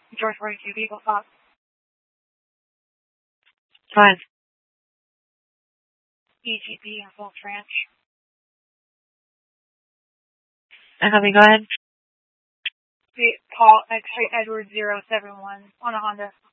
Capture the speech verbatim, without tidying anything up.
George forty-two, vehicle stop. Go ahead. E G P and Falls Ranch. I copy, go ahead. Paul X-ray Edward zero seven one on a Honda.